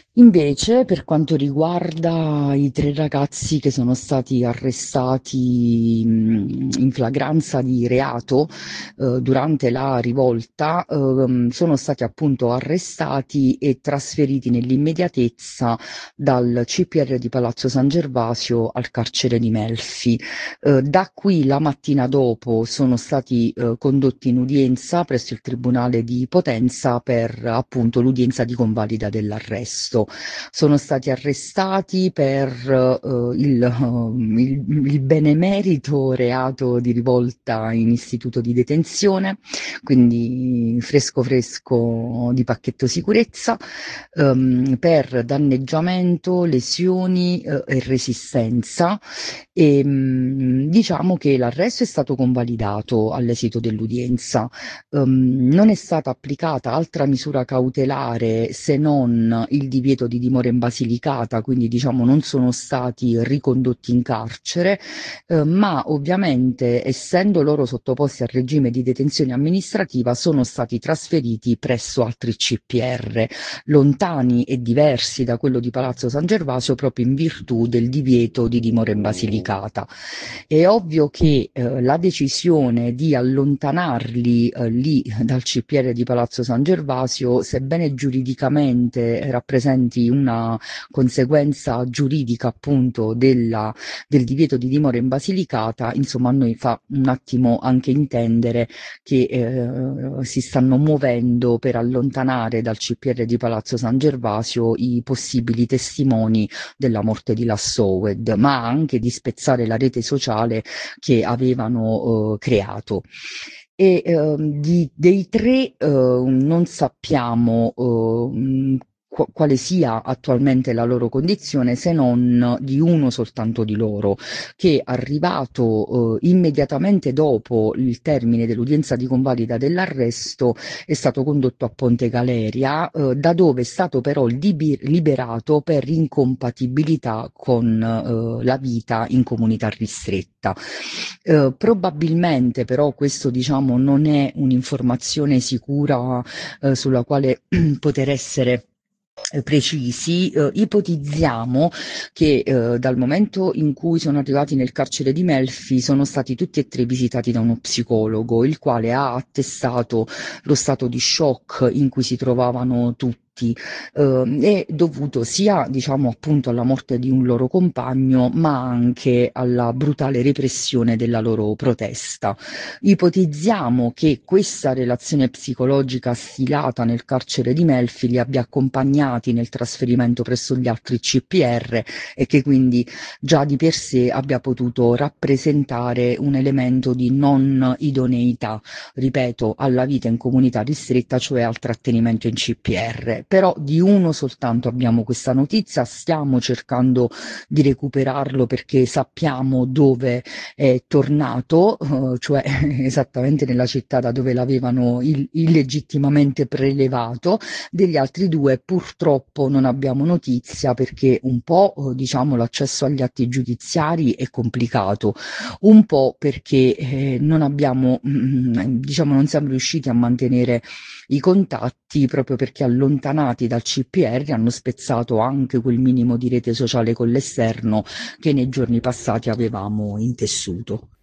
Invece, per quanto riguarda i tre ragazzi che sono stati arrestati in flagranza di reato durante la rivolta, sono stati appunto arrestati e trasferiti nell'immediatezza dal CPR di Palazzo San Gervasio al carcere di Melfi. Da qui la mattina dopo sono stati condotti in udienza presso il Tribunale di Potenza per appunto l'udienza di convalida dell'arresto. Sono stati arrestati per il benemerito reato di rivolta in istituto di detenzione, quindi fresco fresco di pacchetto sicurezza, per danneggiamento, lesioni e resistenza. E diciamo che l'arresto è stato convalidato all'esito dell'udienza. Non è stata applicata altra misura cautelare se non il divieto di dimora in Basilicata, quindi diciamo non sono stati ricondotti in carcere, ma ovviamente essendo loro sottoposti al regime di detenzione amministrativa sono stati trasferiti presso altri CPR, lontani e diversi da quello di Palazzo San Gervasio proprio in virtù del divieto di dimora in Basilicata. È ovvio che la decisione di allontanarli lì dal CPR di Palazzo San Gervasio, sebbene giuridicamente rappresenti una conseguenza giuridica appunto del divieto di dimora in Basilicata, insomma a noi fa un attimo anche intendere che si stanno muovendo per allontanare dal CPR di Palazzo San Gervasio i possibili testimoni della morte di Lassowed, ma anche di spezzare la rete sociale che avevano creato. E dei tre non sappiamo quale sia attualmente la loro condizione, se non di uno soltanto di loro, che arrivato immediatamente dopo il termine dell'udienza di convalida dell'arresto è stato condotto a Ponte Galeria, da dove è stato però liberato per incompatibilità con la vita in comunità ristretta. Probabilmente però questo diciamo non è un'informazione sicura sulla quale poter essere precisi, ipotizziamo che dal momento in cui sono arrivati nel carcere di Melfi sono stati tutti e tre visitati da uno psicologo, il quale ha attestato lo stato di shock in cui si trovavano tutti, è dovuto sia diciamo appunto alla morte di un loro compagno, ma anche alla brutale repressione della loro protesta. Ipotizziamo che questa relazione psicologica stilata nel carcere di Melfi li abbia accompagnati nel trasferimento presso gli altri CPR e che quindi già di per sé abbia potuto rappresentare un elemento di non idoneità, ripeto, alla vita in comunità ristretta, cioè al trattenimento in CPR. Però di uno soltanto abbiamo questa notizia, stiamo cercando di recuperarlo perché sappiamo dove è tornato, cioè esattamente nella città da dove l'avevano illegittimamente prelevato. Degli altri due purtroppo non abbiamo notizia perché un po' diciamo l'accesso agli atti giudiziari è complicato, un po' perché non abbiamo diciamo non siamo riusciti a mantenere i contatti proprio perché allontanati dal CPR hanno spezzato anche quel minimo di rete sociale con l'esterno che nei giorni passati avevamo intessuto.